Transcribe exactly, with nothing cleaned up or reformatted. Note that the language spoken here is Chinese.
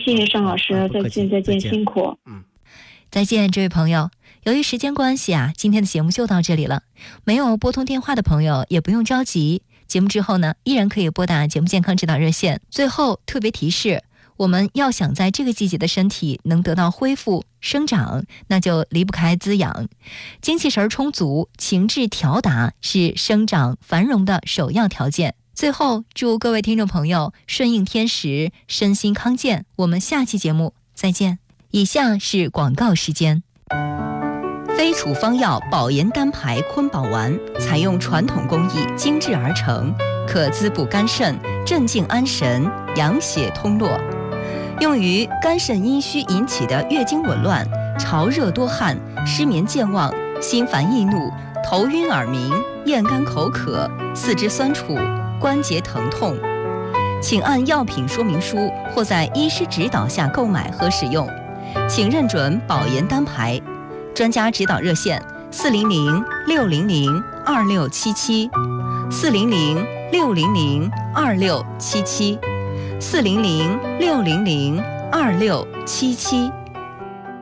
谢谢尚老师，再见再见，辛苦。 嗯， 再见，这位朋友。由于时间关系啊，今天的节目就到这里了。没有拨通电话的朋友也不用着急，节目之后呢，依然可以拨打节目健康指导热线。最后特别提示，我们要想在这个季节的身体能得到恢复生长，那就离不开滋养。精气神充足，情志调达是生长繁荣的首要条件。最后祝各位听众朋友顺应天时，身心康健。我们下期节目再见。以下是广告时间。非处方药保颜丹牌坤宝丸，采用传统工艺精制而成，可滋补肝肾，镇静安神，养血通络，用于肝肾阴虚引起的月经紊乱、潮热多汗、失眠健忘、心烦易怒、头晕耳鸣、咽干口渴、四肢酸楚、关节疼痛。请按药品说明书或在医师指导下购买和使用，请认准保颜丹牌。专家指导热线：四零零六零零二六七七，四零零六零零二六七七，四零零六零零二六七七。